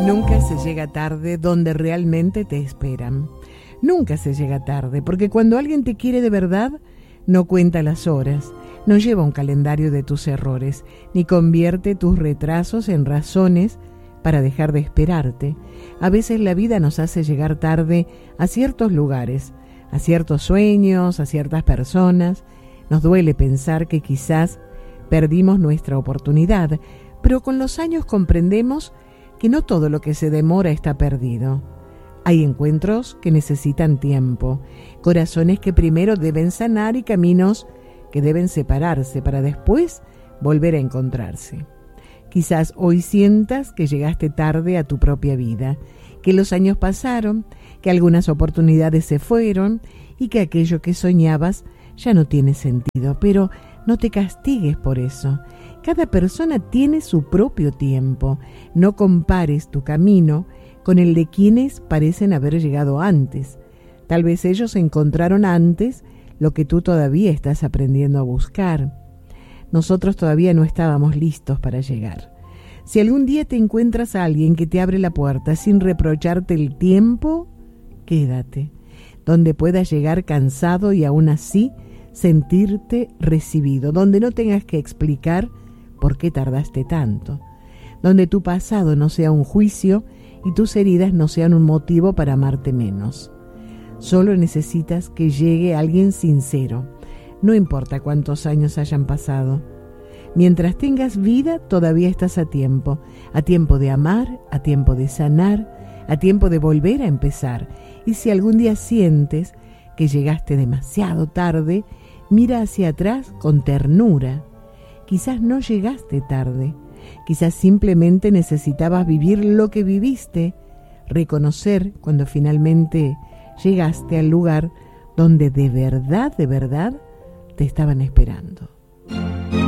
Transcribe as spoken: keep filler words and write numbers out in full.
Nunca se llega tarde donde realmente te esperan. Nunca se llega tarde, porque cuando alguien te quiere de verdad, no cuenta las horas, no lleva un calendario de tus errores, ni convierte tus retrasos en razones para dejar de esperarte. A veces la vida nos hace llegar tarde a ciertos lugares, a ciertos sueños, a ciertas personas. Nos duele pensar que quizás perdimos nuestra oportunidad, pero con los años comprendemos que no todo lo que se demora está perdido. Hay encuentros que necesitan tiempo, corazones que primero deben sanar y caminos que deben separarse para después volver a encontrarse. Quizás hoy sientas que llegaste tarde a tu propia vida, que los años pasaron, que algunas oportunidades se fueron y que aquello que soñabas ya no tiene sentido, pero no te castigues por eso. Cada persona tiene su propio tiempo. No compares tu camino con el de quienes parecen haber llegado antes. Tal vez ellos encontraron antes lo que tú todavía estás aprendiendo a buscar. Nosotros todavía no estábamos listos para llegar. Si algún día te encuentras a alguien que te abre la puerta sin reprocharte el tiempo, quédate, donde puedas llegar cansado y aún así sentirte recibido, donde no tengas que explicar por qué tardaste tanto, donde tu pasado no sea un juicio y tus heridas no sean un motivo para amarte menos. Solo necesitas que llegue alguien sincero, no importa cuántos años hayan pasado. Mientras tengas vida, todavía estás a tiempo, a tiempo de amar, a tiempo de sanar, a tiempo de volver a empezar. Y si algún día sientes que llegaste demasiado tarde, mira hacia atrás con ternura. Quizás no llegaste tarde, quizás simplemente necesitabas vivir lo que viviste, reconocer cuando finalmente llegaste al lugar donde de verdad, de verdad te estaban esperando.